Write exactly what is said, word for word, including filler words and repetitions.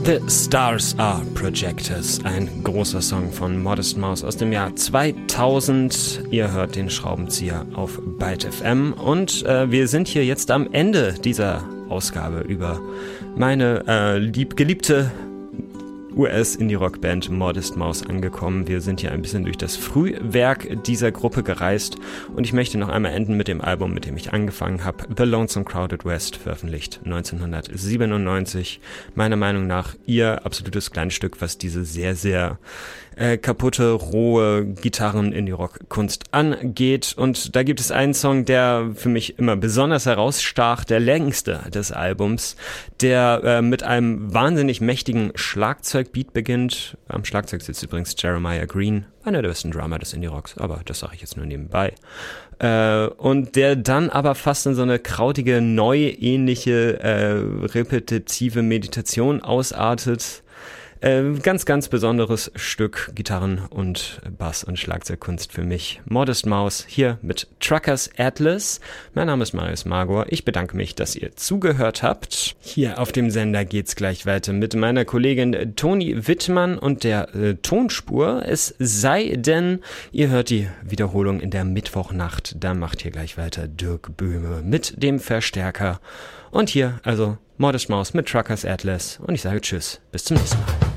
The Stars Are Projectors, ein großer Song von Modest Mouse aus dem Jahr zweitausend. Ihr hört den Schraubenzieher auf Byte F M und äh, wir sind hier jetzt am Ende dieser Ausgabe über meine äh, lieb geliebte U S-Indie-Rock-Band Modest Mouse angekommen. Wir sind hier ein bisschen durch das Frühwerk dieser Gruppe gereist und ich möchte noch einmal enden mit dem Album, mit dem ich angefangen habe. The Lonesome Crowded West, veröffentlicht neunzehnhundertsiebenundneunzig. Meiner Meinung nach ihr absolutes Kleinstück, was diese sehr, sehr äh, kaputte, rohe Gitarren-Indie-Rock-Kunst angeht. Und da gibt es einen Song, der für mich immer besonders herausstach, der längste des Albums, der äh, mit einem wahnsinnig mächtigen Schlagzeugbeat beginnt. Am Schlagzeug sitzt übrigens Jeremiah Green, einer der besten Drummer des Indie-Rocks, aber das sage ich jetzt nur nebenbei. Äh, und der dann aber fast in so eine krautige, neu-ähnliche, äh, repetitive Meditation ausartet. Äh, ganz, ganz besonderes Stück Gitarren- und Bass- und Schlagzeugkunst für mich. Modest Mouse hier mit Truckers Atlas. Mein Name ist Marius Magor. Ich bedanke mich, dass ihr zugehört habt. Hier auf dem Sender geht's gleich weiter mit meiner Kollegin Toni Wittmann und der äh, Tonspur. Es sei denn, ihr hört die Wiederholung in der Mittwochnacht. Da macht hier gleich weiter Dirk Böhme mit dem Verstärker. Und hier also Modest Mouse mit Truckers Atlas. Und ich sage Tschüss. Bis zum nächsten Mal.